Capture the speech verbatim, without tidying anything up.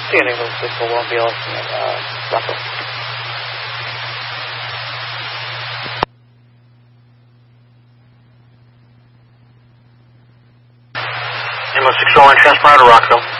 Standing Eagle six oh one, B L S, uh, Rockwell. Lima six oh one, transponder to Rockville.